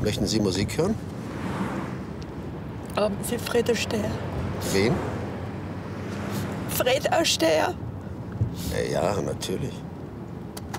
Möchten Sie Musik hören? Haben Sie Fred Astaire? Wen? Fred Astaire. Ja, natürlich.